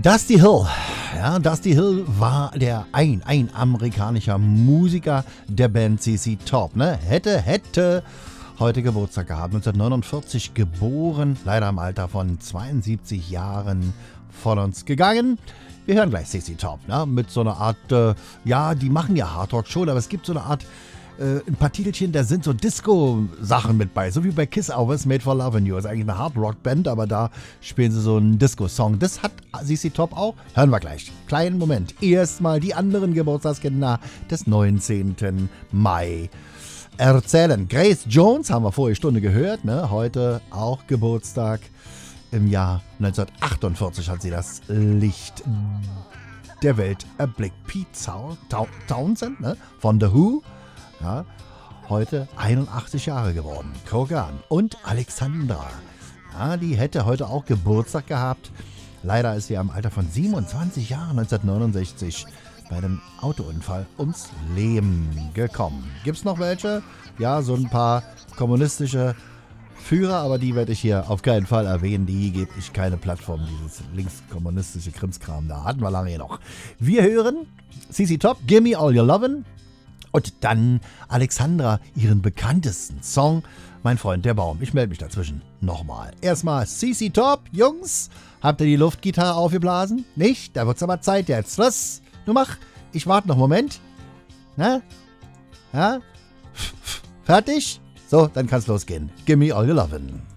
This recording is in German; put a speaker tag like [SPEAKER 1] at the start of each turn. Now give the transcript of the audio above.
[SPEAKER 1] Dusty Hill. Ja, Dusty Hill war ein amerikanischer Musiker der Band CC Top. Ne? Hätte heute Geburtstag gehabt. 1949 geboren, leider im Alter von 72 Jahren von uns gegangen. Wir hören gleich CC Top, ne? Mit so einer Art, die machen ja Hardrock schon, aber es gibt so eine Art, ein paar Titelchen, da sind so Disco-Sachen mit bei, so wie bei Kiss Hours Made for Lovin' You. Das ist eigentlich eine Hard-Rock-Band, aber da spielen sie so einen Disco-Song. Das hat CC Top auch. Hören wir gleich. Kleinen Moment. Erstmal die anderen Geburtstagskinder des 19. Mai erzählen. Grace Jones haben wir vorige Stunde gehört, ne? Heute auch Geburtstag. Im Jahr 1948 hat sie das Licht der Welt erblickt. Pete Townsend, ne? Von The Who. Ja, heute 81 Jahre geworden. Kogan und Alexandra. Ja, die hätte heute auch Geburtstag gehabt. Leider ist sie im Alter von 27 Jahren 1969 bei einem Autounfall ums Leben gekommen. Gibt's noch welche? Ja, so ein paar kommunistische Führer, aber die werde ich hier auf keinen Fall erwähnen. Die gebe ich keine Plattform, dieses linkskommunistische Krimskram. Da hatten wir lange noch. Wir hören CC Top, Gimme All Your Lovin'. Und dann Alexandra, ihren bekanntesten Song, Mein Freund der Baum. Ich melde mich dazwischen nochmal. Erstmal CC Top, Jungs. Habt ihr die Luftgitarre aufgeblasen? Nicht? Da wird's aber Zeit jetzt. Was? Du mach. Ich warte noch einen Moment. Na? Ja? Fertig? So, dann kann's losgehen. Gimme all your lovin'.